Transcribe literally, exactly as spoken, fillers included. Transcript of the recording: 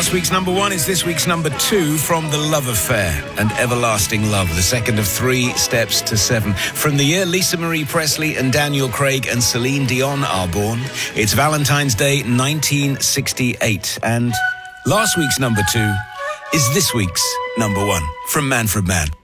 Last week's number one is this week's number two from The Love Affair and Everlasting Love, the second of three steps to seven. From the year Lisa Marie Presley and Daniel Craig and Celine Dion are born, it's Valentine's Day nineteen sixty-eight. And last week's number two is this week's number one from Manfred Mann.